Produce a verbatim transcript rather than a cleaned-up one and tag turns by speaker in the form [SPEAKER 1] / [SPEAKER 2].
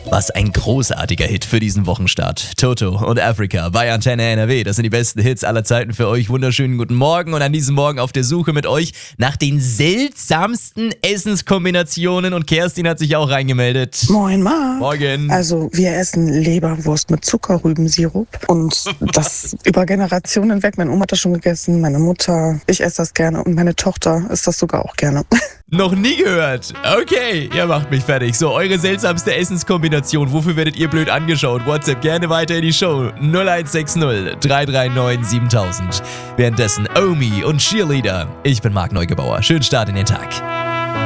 [SPEAKER 1] Was ein großartiger Hit für diesen Wochenstart. Toto und Africa bei Antenne N R W. Das sind die besten Hits aller Zeiten für euch. Wunderschönen guten Morgen und an diesem Morgen auf der Suche mit euch nach den seltsamsten Essenskombinationen. Und Kerstin hat sich auch reingemeldet.
[SPEAKER 2] Moin, Marc.
[SPEAKER 1] Morgen.
[SPEAKER 2] Also wir essen Leberwurst mit Zuckerrübensirup und das über Generationen hinweg. Meine Oma hat das schon gegessen, meine Mutter, ich esse das gerne und meine Tochter isst das sogar auch gerne.
[SPEAKER 1] Noch nie gehört. Okay, ihr macht mich fertig. So, eure seltsamste Essenskombination. Wofür werdet ihr blöd angeschaut? WhatsApp gerne weiter in die Show. null eins sechs null drei drei neun siebentausend. Währenddessen Omi und Cheerleader. Ich bin Marc Neugebauer. Schönen Start in den Tag.